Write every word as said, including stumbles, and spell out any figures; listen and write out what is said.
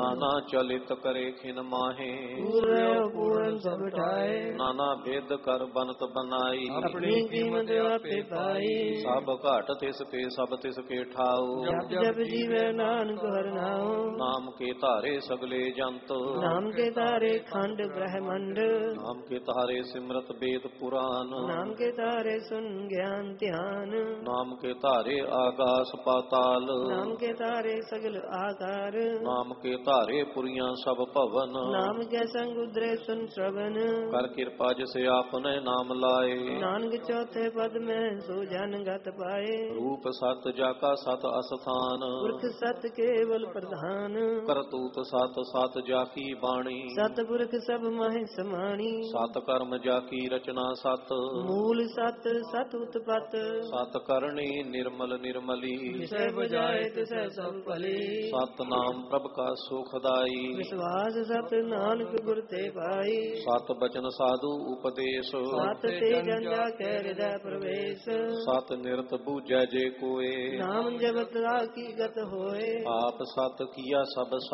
ਨਾਨਾ ਚਲਿਤ ਕਰੇ ਖਿਨ ਮਾਹੇ ਪੂਰਨ ਪੂਰਨ ਸਭ ਠਾਏ ਨਾਨਾ ਭੇਦ ਕਰ ਬਨਤ ਬਨਾਈ ਆਪਣੀ ਕੀਮਤ ਆਪੇ ਪਾਈ ਸਭ ਘਟ ਤਿਸ ਕੇ ਸਭ ਤਿਸ ਕੇ ਠਾਉ ਜਪ ਜਪ ਜੀਵੇ ਨਾਨਕ ਹਰਿ ਨਾਉ ਨਾਮ ਕੇ ਧਾਰੇ ਸਗਲੇ ਜੰਤ ਨਾਮ ਕੇ ਤਾਰੇ ਖੰਡ ਬ੍ਰਹਮੰਡ ਨਾਮ ਕੇ ਧਾਰੇ ਸਿਮਰਤ ਵੇਦ ਪੁਰਾਨ ਨਾਮ ਕੇ ਤਾਰੇ ਸੁਨ ਗਿਆਨ ਧਿਆਨ ਨਾਮ ਕੇ ਧਾਰੇ ਆਕਾਸ ਪਾਤਾਲ ਨਾਮ ਕੇ ਤਾਰੇ ਸਗਲ ਆਕਾਰ ਨਾਮ ਕੇ ਧਾਰੇ ਪੁਰੀਆਂ ਸਭ ਭਵਨ ਨਾਮ ਕੇ ਸੰਗ ਉਦਰੇ ਸੁਨ ਸ਼ਰਵਨ ਕਰ ਕਿਰਪਾ ਜਿਸ ਆਪਨੇ ਨਾਮ ਲਾਏ ਨਾਨਕ ਚੌਥੇ ਪਦ ਮੈਂ ਸੋ ਜਨ ਗਤ ਪਾਏ ਰੂਪ ਸਤ ਜਾ ਕਾ ਸਤ ਅਸਥਾਨ ਪੁਰਖ ਸਤ ਕੇਵਲ ਪ੍ਰਧਾਨ ਕਰਤੂਤ ਸਤ ਸਤ ਜਾ ਕੀ ਬਾਣੀ ਸਤ ਪੁਰਖ ਸਭ ਮਹਿ ਸਮਾਣੀ ਸਤ ਕਰਮ ਜਾ ਕੀ ਰਚਨਾ ਸਤ ਮੂਲ ਸਤ ਸਤ ਉਤਪਤ ਸਤ ਕਰਨੀ ਨਿਰਮਲ ਨਿਰਮਲੀ ਵਿਸੈ ਬਜਾਏ ਤਿਸੈ ਸਭ ਭਲੀ ਸਤ ਨਾਮ ਪ੍ਰਭ ਕਾ ਸੁਖਦਾਈ ਵਿਸ਼ਵਾਸ ਸਤ ਨਾਨਕ ਗੁਰ ਤੇ ਪਾਈ ਸਤ ਬਚਨ ਸਾਧੂ ਉਪਦੇਸ਼ ਸਤ ਤੇ ਜਨ ਜਾ ਕੇ ਹਿਰਦੈ ਪ੍ਰਵੇਸ਼ ਸਤ ਨਿਰਤ ਬੂਝੈ ਜੇ ਕੋਏ ਨਾਮ ਜਪਤ ਰਾਖੀ ਗਤ ਹੋਏ ਆਪ ਸਤ ਕੀਆ ਸਭ